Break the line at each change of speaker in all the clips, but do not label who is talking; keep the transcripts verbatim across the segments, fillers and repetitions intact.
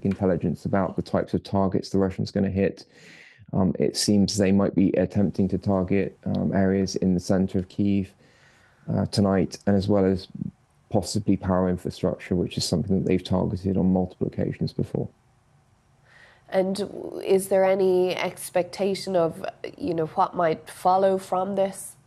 intelligence about the types of targets the Russians are going to hit. Um, it seems they might be attempting to target um, areas in the center of Kyiv uh, tonight, and as well as possibly power infrastructure, which is something that they've targeted on multiple occasions before.
And is there any expectation of, you know, what might follow from this?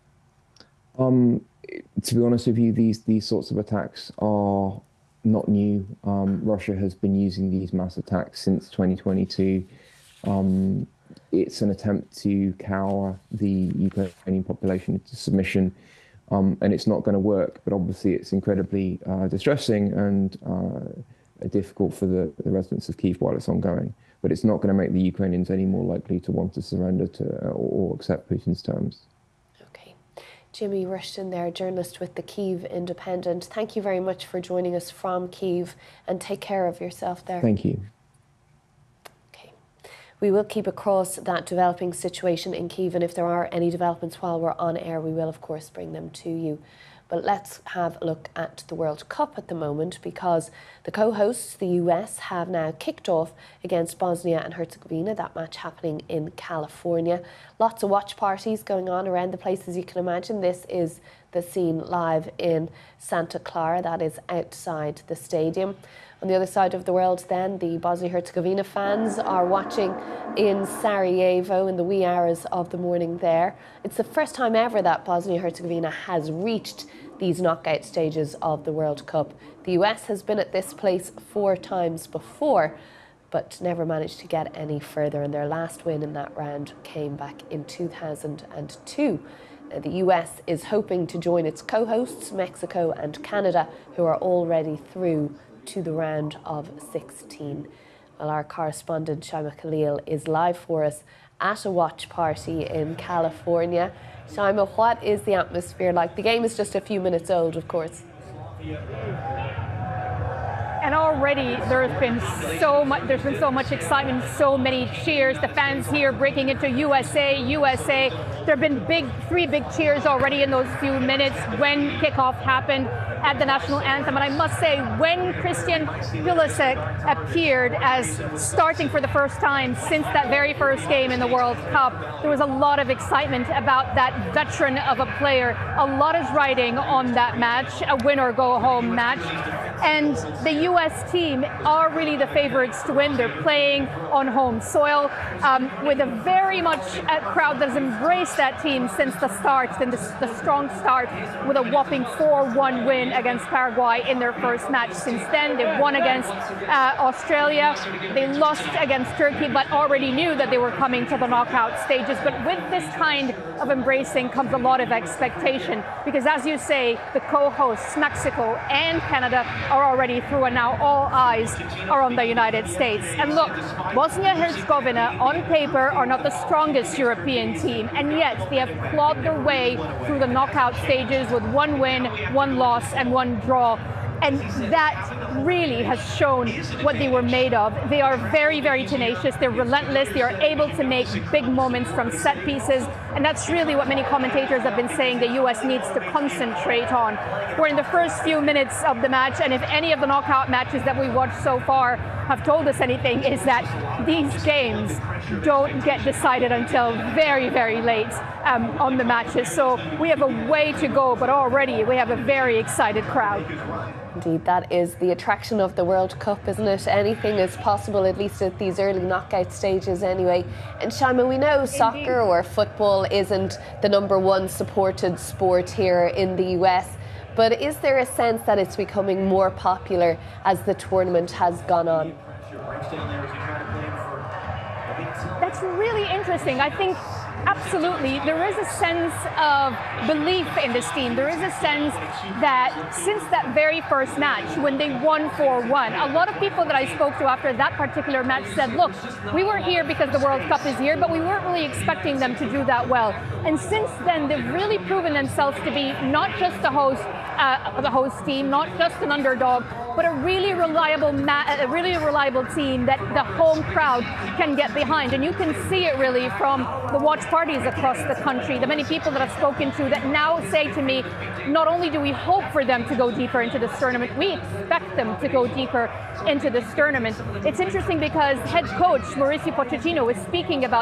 Um, to be honest with you, these these sorts of attacks are not new. Um, Russia has been using these mass attacks since twenty twenty-two. Um, it's an attempt to cower the Ukrainian population into submission, um, and it's not going to work. But obviously, it's incredibly uh, distressing and uh, difficult for the, the residents of Kyiv while it's ongoing. But it's not going to make the Ukrainians any more likely to want to surrender to uh, or, or accept Putin's terms.
Okay. Jimmy Rushton there, journalist with the Kyiv Independent. Thank you very much for joining us from Kyiv, and take care of yourself there.
Thank you.
Okay. We will keep across that developing situation in Kyiv, and if there are any developments while we're on air, we will of course bring them to you. But let's have a look at the World Cup at the moment, because the co-hosts, the U S, have now kicked off against Bosnia and Herzegovina, that match happening in California. Lots of watch parties going on around the place, as you can imagine. This is the scene live in Santa Clara, that is outside the stadium. On the other side of the world then, the Bosnia-Herzegovina fans are watching in Sarajevo in the wee hours of the morning there. It's the first time ever that Bosnia-Herzegovina has reached these knockout stages of the World Cup. The U S has been at this place four times before, but never managed to get any further, and their last win in that round came back in two thousand two. Now, the U S is hoping to join its co-hosts, Mexico and Canada, who are already through to the round of sixteen. Well, our correspondent Shaima Khalil is live for us at a watch party in California. Shaima, what is the atmosphere like? The game is just a few minutes old, of course.
And already there has been so much, there's been so much excitement, so many cheers. The fans here breaking into U S A, U S A. There have been big, three big cheers already in those few minutes when kickoff happened at the national anthem. And I must say, when Christian Pulisic appeared as starting for the first time since that very first game in the World Cup, there was a lot of excitement about that veteran of a player. A lot is riding on that match, a win or go home match. And the U S team are really the favorites to win. They're playing on home soil um, with a very much a crowd that has embraced that team since the start, and the, the strong start with a whopping four one win against Paraguay in their first match. Since then, they've won against uh, Australia. They lost against Turkey, but already knew that they were coming to the knockout stages. But with this kind of embracing comes a lot of expectation, because as you say, the co-hosts, Mexico and Canada, are already through, and now all eyes are on the United States. And look, Bosnia-Herzegovina on paper are not the strongest European team, and yet they have clawed their way through the knockout stages with one win, one loss and one draw. And that really has shown what they were made of. They are very, very tenacious. They're relentless. They are able to make big moments from set pieces. And that's really what many commentators have been saying the U S needs to concentrate on. We're in the first few minutes of the match, and if any of the knockout matches that we've watched so far have told us anything, is that these games don't get decided until very, very late um, on the matches. So we have a way to go, but already we have a very excited crowd.
Indeed, that is the attraction of the World Cup, isn't it? Anything is possible, at least at these early knockout stages anyway. And Shaima, we know soccer or football isn't the number one supported sport here in the U S, but is there a sense that it's becoming more popular as the tournament has gone on?
That's really interesting. I think absolutely, there is a sense of belief in this team. There is a sense that since that very first match, when they won four one, a lot of people that I spoke to after that particular match said, look, we were here because the World Cup is here, but we weren't really expecting them to do that well. And since then, they've really proven themselves to be not just the host, uh, the host team, not just an underdog, but a really reliable, ma- a really reliable team that the home crowd can get behind. And you can see it really from the watch parties across the country. The many people that I've spoken to that now say to me, not only do we hope for them to go deeper into this tournament, we expect them to go deeper into this tournament. It's interesting because head coach Mauricio Pochettino is speaking about